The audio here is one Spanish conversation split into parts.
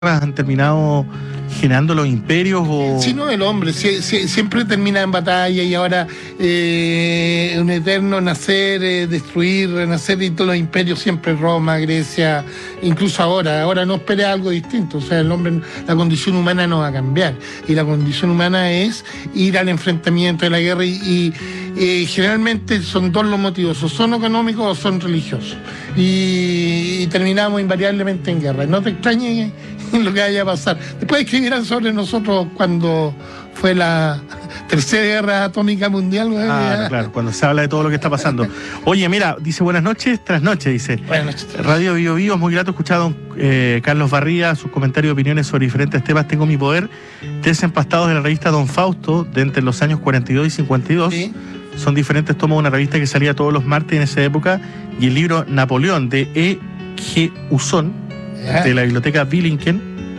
han terminado generando los imperios o... Sí, no, el hombre siempre termina en batalla y ahora un eterno nacer, destruir, renacer, y todos los imperios siempre, Roma, Grecia, incluso ahora no espere algo distinto. O sea, el hombre, la condición humana no va a cambiar, y la condición humana es ir al enfrentamiento de la guerra, y generalmente son dos los motivos: o son económicos o son religiosos, y terminamos invariablemente en guerra. No te extrañes lo que vaya a pasar. Después escribirán sobre nosotros cuando fue la tercera guerra atómica mundial. Claro, cuando se habla de todo lo que está pasando. Oye, mira, dice buenas noches, tras noche, dice. Buenas noches. Radio Bio Bio, es muy grato escuchar a don Carlos Barría, sus comentarios y opiniones sobre diferentes temas. Tengo mi poder desempastados de la revista Don Fausto, de entre los años 42 y 52. ¿Sí? Son diferentes tomos de una revista que salía todos los martes en esa época, y el libro Napoleón, de E.G. Usón, de la biblioteca Billiken,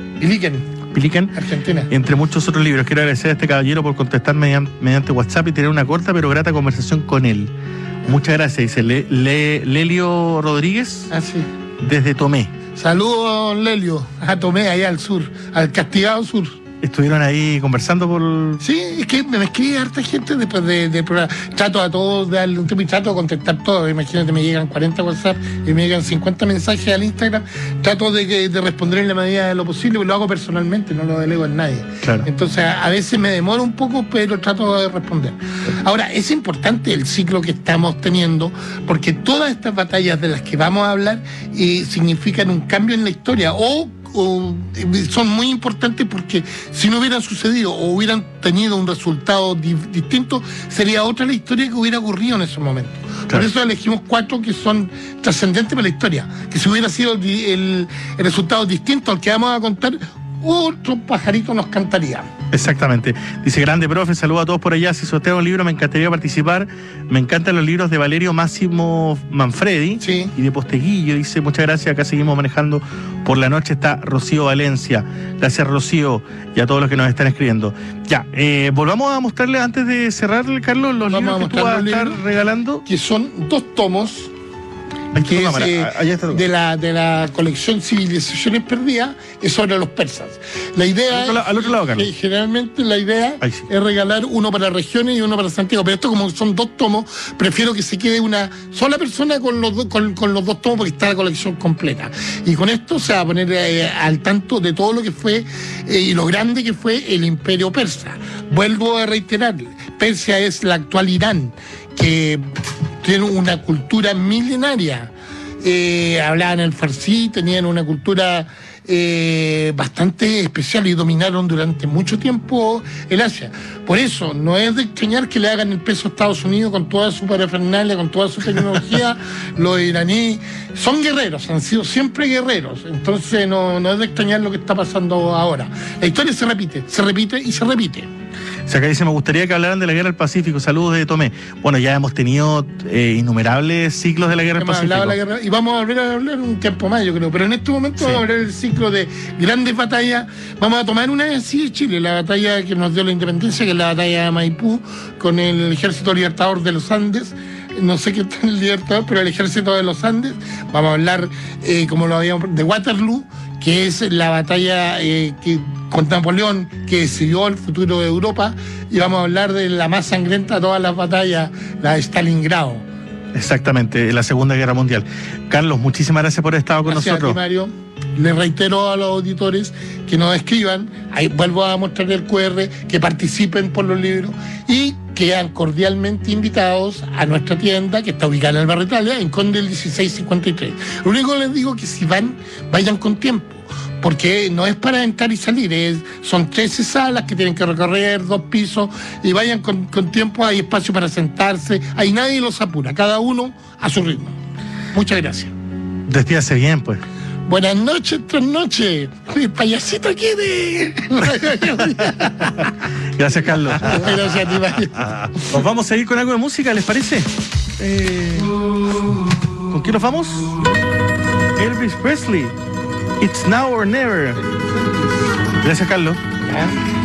Argentina, entre muchos otros libros. Quiero agradecer a este caballero por contestar mediante WhatsApp y tener una corta pero grata conversación con él. Muchas gracias, dice Lelio Rodríguez, sí, desde Tomé. Saludos, Lelio, a Tomé, allá al sur, al castigado sur. Estuvieron ahí conversando por... Sí, es que me escribe harta gente después de programa. Trato a todos de darle un tiempo y trato de contestar todo. Imagínate, me llegan 40 WhatsApp y me llegan 50 mensajes al Instagram. Trato de responder en la medida de lo posible, porque lo hago personalmente, no lo delego en nadie. Claro. Entonces, a veces me demoro un poco, pero trato de responder. Ahora, es importante el ciclo que estamos teniendo, porque todas estas batallas de las que vamos a hablar significan un cambio en la historia, o son muy importantes, porque si no hubieran sucedido o hubieran tenido un resultado distinto, sería otra la historia que hubiera ocurrido en ese momento. Claro. Por eso elegimos 4 que son trascendentes para la historia, que si hubiera sido el resultado distinto al que vamos a contar, otro pajarito nos cantaría. Exactamente. Dice: grande profe, saludos a todos por allá. Si sortea un libro me encantaría participar. Me encantan los libros de Valerio Máximo Manfredi, sí, y de Posteguillo. Dice: muchas gracias, acá seguimos manejando por la noche. Está Rocío Valencia. Gracias, Rocío, y a todos los que nos están escribiendo. Ya, volvamos a mostrarle, antes de cerrar, Carlos, los libros que tú vas a estar regalando, que son 2 tomos, que es de la colección Civilizaciones Perdidas, es sobre los persas. La idea al otro lado, Carlos. Generalmente la idea es regalar uno para regiones y uno para Santiago, pero esto, como son 2 tomos, prefiero que se quede una sola persona con los 2 tomos, porque está la colección completa. Y con esto se va a poner al tanto de todo lo que fue y lo grande que fue el imperio persa. Vuelvo a reiterar, Persia es la actual Irán, que tienen una cultura milenaria. Hablaban el farsí, tenían una cultura bastante especial, y dominaron durante mucho tiempo el Asia. Por eso no es de extrañar que le hagan el peso a Estados Unidos con toda su parafernalia, con toda su tecnología. Los iraníes son guerreros, han sido siempre guerreros. Entonces no es de extrañar lo que está pasando ahora. La historia se repite y se repite. O sea, acá dice: me gustaría que hablaran de la guerra del Pacífico. Saludos de Tomé. Bueno, ya hemos tenido innumerables ciclos de la guerra del Pacífico. Y vamos a volver a hablar un tiempo más, yo creo. Pero en este momento vamos a hablar del ciclo de grandes batallas. Vamos a tomar una así de Chile, la batalla que nos dio la independencia, que es la batalla de Maipú, con el Ejército Libertador de los Andes. No sé qué está en el Libertador, pero el Ejército de los Andes. Vamos a hablar, como lo habíamos, de Waterloo, que es la batalla con Napoleón, que decidió el futuro de Europa. Y vamos a hablar de la más sangrienta de todas las batallas, la de Stalingrado. Exactamente, la Segunda Guerra Mundial. Carlos, muchísimas gracias por haber estado con nosotros. Gracias a ti, Mario. Les reitero a los auditores que nos escriban. Ahí vuelvo a mostrar el QR, que participen por los libros, y quedan cordialmente invitados a nuestra tienda, que está ubicada en el barrio Italia, en Conde el 1653. Lo único que les digo es que si vayan con tiempo, porque no es para entrar y salir, son 13 salas que tienen que recorrer, 2 pisos, y vayan con tiempo. Hay espacio para sentarse, ahí nadie los apura, cada uno a su ritmo. Muchas gracias. Despídase bien, pues. Buenas noches, tras noche. El payasito aquí de... Gracias, Carlos. Gracias a ti, Mario. Nos vamos a ir con algo de música, ¿les parece? ¿Con quién nos vamos? Elvis Presley. It's now or never. Gracias, Carlos.